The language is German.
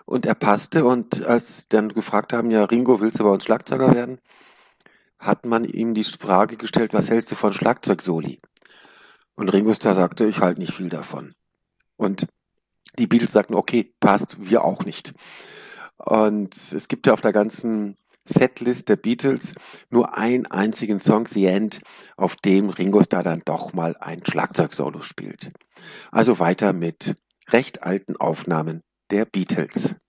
und er passte. Und als dann gefragt haben, ja, Ringo, willst du bei uns Schlagzeuger werden? Hat man ihm die Frage gestellt, was hältst du von Schlagzeugsoli? Und Ringo Starr sagte, ich halte nicht viel davon. Und die Beatles sagten, okay, passt, wir auch nicht. Und es gibt ja auf der ganzen Setlist der Beatles nur einen einzigen Song, The End, auf dem Ringo Starr dann doch mal ein Schlagzeugsolo spielt. Also weiter mit recht alten Aufnahmen der Beatles.